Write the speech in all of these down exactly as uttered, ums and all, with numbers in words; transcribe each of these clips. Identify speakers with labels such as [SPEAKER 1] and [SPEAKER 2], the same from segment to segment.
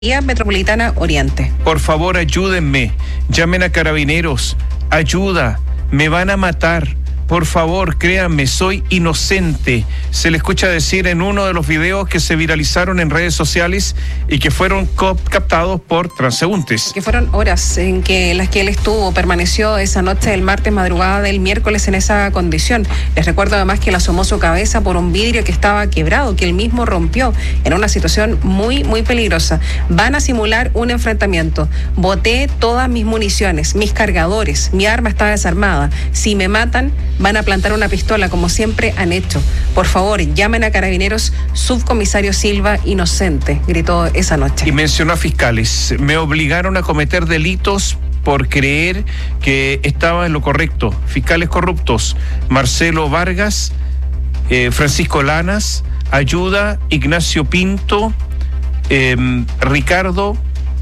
[SPEAKER 1] Metropolitana Oriente.
[SPEAKER 2] Por favor, ayúdenme. Llamen a Carabineros. Ayuda. Me van a matar. Por favor, créanme, soy inocente. Se le escucha decir en uno de los videos que se viralizaron en redes sociales y que fueron captados por transeúntes.
[SPEAKER 1] Que fueron horas en que las que él estuvo, permaneció esa noche del martes, madrugada del miércoles en esa condición. Les recuerdo además que él asomó su cabeza por un vidrio que estaba quebrado, que él mismo rompió, en una situación muy, muy peligrosa. Van a simular un enfrentamiento. Boté todas mis municiones, mis cargadores, mi arma está desarmada. Si me matan, van a plantar una pistola, como siempre han hecho. Por favor, llamen a Carabineros. Subcomisario Silva, inocente, gritó esa noche.
[SPEAKER 2] Y mencionó a fiscales. Me obligaron a cometer delitos por creer que estaba en lo correcto. Fiscales corruptos: Marcelo Vargas, eh, Francisco Lanas, Ayuda, Ignacio Pinto, eh, Ricardo,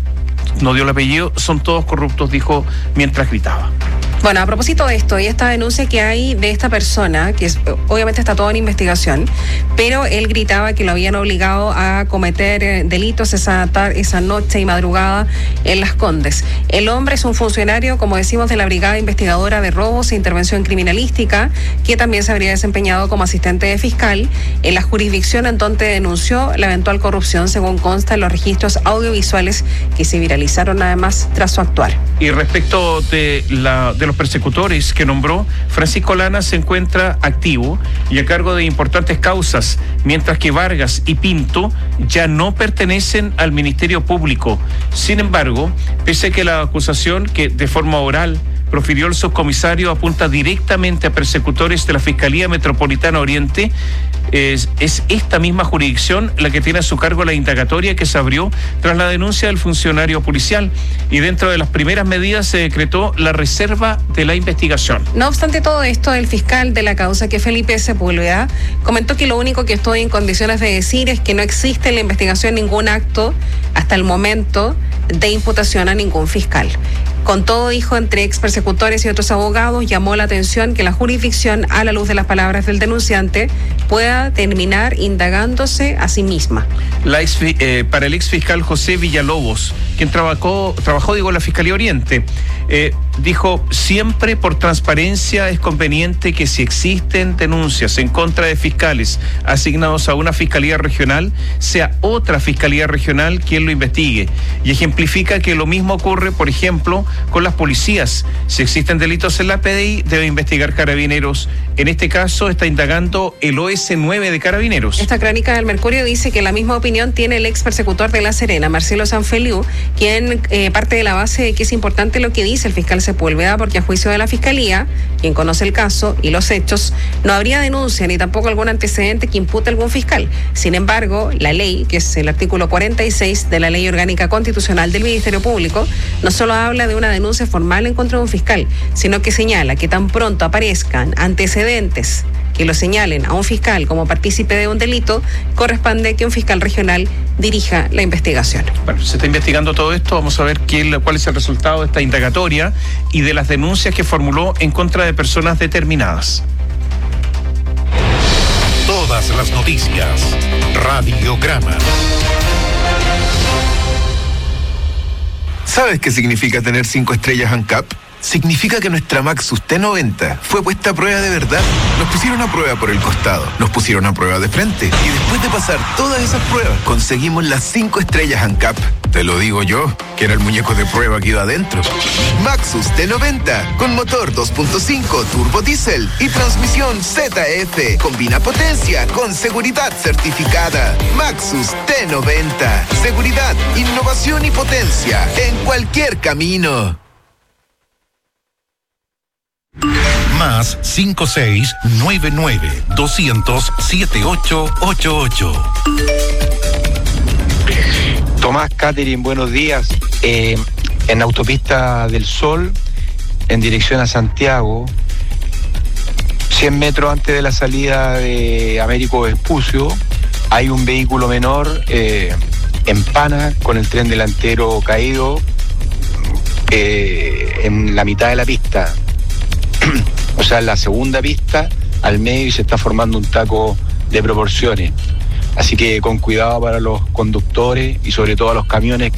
[SPEAKER 2] no dio el apellido, son todos corruptos, dijo mientras gritaba.
[SPEAKER 1] Bueno, a propósito de esto y esta denuncia que hay de esta persona, que es, obviamente está todo en investigación, pero él gritaba que lo habían obligado a cometer eh, delitos esa, tar- esa noche y madrugada en Las Condes. El hombre es un funcionario, como decimos, de la Brigada Investigadora de Robos e Intervención Criminalística, que también se habría desempeñado como asistente de fiscal en la jurisdicción en donde denunció la eventual corrupción, según consta en los registros audiovisuales que se viralizaron además tras su actuar.
[SPEAKER 2] Y respecto de la de los persecutores que nombró, Francisco Lana se encuentra activo y a cargo de importantes causas, mientras que Vargas y Pinto ya no pertenecen al Ministerio Público. Sin embargo, pese a que la acusación que de forma oral profirió el subcomisario apunta directamente a persecutores de la Fiscalía Metropolitana Oriente, es, es esta misma jurisdicción la que tiene a su cargo la indagatoria que se abrió tras la denuncia del funcionario policial, y dentro de las primeras medidas se decretó la reserva de la investigación.
[SPEAKER 1] No obstante todo esto, el fiscal de la causa, que Felipe Sepúlveda, comentó que lo único que estoy en condiciones de decir es que no existe en la investigación ningún acto hasta el momento de imputación a ningún fiscal. Con todo, dijo, entre ex persecutores y otros abogados, llamó la atención que la jurisdicción, a la luz de las palabras del denunciante, pueda terminar indagándose a sí misma.
[SPEAKER 2] La ex, eh, para el ex fiscal José Villalobos, quien trabajó, trabajó digo, en la Fiscalía Oriente, eh, dijo: siempre por transparencia es conveniente que si existen denuncias en contra de fiscales asignados a una fiscalía regional, sea otra fiscalía regional quien lo investigue. Y ejemplifica que lo mismo ocurre, por ejemplo, con las policías. Si existen delitos en la P D I, debe investigar Carabineros. En este caso está indagando el O S nueve de Carabineros.
[SPEAKER 1] Esta crónica del Mercurio dice que la misma opinión tiene el ex persecutor de La Serena, Marcelo Sanfeliu, quien eh, parte de la base de que es importante lo que dice el fiscal Sepúlveda, porque a juicio de la Fiscalía, quien conoce el caso y los hechos, no habría denuncia ni tampoco algún antecedente que impute a algún fiscal. Sin embargo, la ley, que es el artículo cuarenta y seis de la Ley Orgánica Constitucional del Ministerio Público, no solo habla de una denuncia formal en contra de un fiscal, sino que señala que tan pronto aparezcan antecedentes que lo señalen a un fiscal como partícipe de un delito, corresponde que un fiscal regional dirija la investigación.
[SPEAKER 2] Bueno, se está investigando todo esto. Vamos a ver qué, cuál es el resultado de esta indagatoria y de las denuncias que formuló en contra de personas determinadas.
[SPEAKER 3] Todas las noticias. Radiograma.
[SPEAKER 4] ¿Sabes qué significa tener cinco estrellas ANCAP? Significa que nuestra Maxus T noventa fue puesta a prueba de verdad. Nos pusieron a prueba por el costado, nos pusieron a prueba de frente, y después de pasar todas esas pruebas, conseguimos las cinco estrellas ANCAP. Te lo digo yo, que era el muñeco de prueba que iba adentro. Maxus T noventa, con motor dos punto cinco turbo diésel y transmisión Z F. Combina potencia con seguridad certificada. Maxus T noventa. Seguridad, innovación y potencia en cualquier camino.
[SPEAKER 3] Más cinco seis nueve nueve dos cero cero siete ocho ocho ocho.
[SPEAKER 5] Tomás, Catherine, buenos días. Eh, en Autopista del Sol, en dirección a Santiago, cien metros antes de la salida de Américo Vespucio, hay un vehículo menor eh, en pana con el tren delantero caído eh, en la mitad de la pista. O sea, en la segunda pista, al medio, y se está formando un taco de proporciones. Así que con cuidado para los conductores y sobre todo a los camiones